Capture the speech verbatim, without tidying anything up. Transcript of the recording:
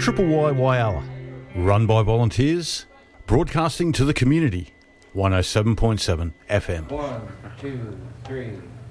Triple Y Whyalla, run by volunteers, broadcasting to the community, one oh seven point seven F M. One, two, three.